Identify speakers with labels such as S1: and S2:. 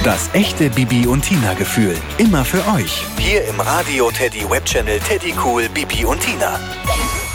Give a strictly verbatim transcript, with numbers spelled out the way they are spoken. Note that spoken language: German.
S1: Das echte Bibi und Tina Gefühl. Immer für euch. Hier im Radio Teddy Webchannel Teddy Cool Bibi und Tina.